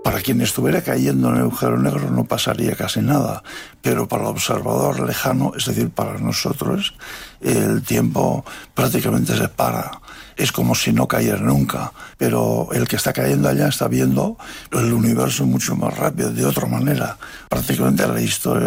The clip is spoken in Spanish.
Para quien estuviera cayendo en el agujero negro no pasaría casi nada, pero para el observador lejano, es decir, para nosotros, el tiempo prácticamente se para. Es como si no cayera nunca, pero el que está cayendo allá está viendo el universo mucho más rápido, de otra manera. Prácticamente la historia